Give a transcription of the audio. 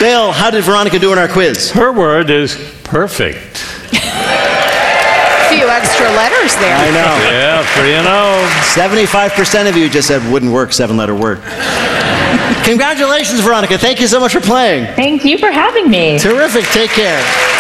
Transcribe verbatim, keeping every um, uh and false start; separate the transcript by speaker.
Speaker 1: Dale, how did Veronica do in our quiz?
Speaker 2: Her word is perfect.
Speaker 3: Few extra letters there.
Speaker 1: I know.
Speaker 2: Yeah, three and oh.
Speaker 1: seventy-five percent of you just said wouldn't work, seven-letter word. Congratulations, Veronica. Thank you so much for playing.
Speaker 4: Thank you for having me.
Speaker 1: Terrific. Take care.